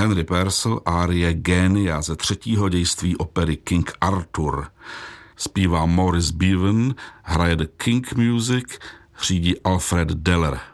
Henry Purcell árie Génia ze 3. dějství opery King Arthur. Zpívá Maurice Bevan, hraje The King Music, řídí Alfred Deller.